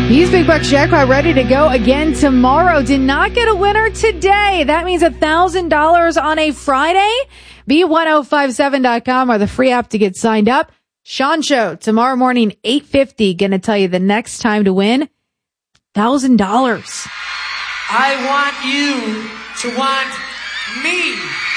Use Big Bucks Jackpot ready to go again tomorrow. Did not get a winner today. That means $1,000 on a Friday. B1057.com or the free app to get signed up. Sean Show tomorrow morning, 8:50. Going to tell you the next time to win $1,000. I want you to want me.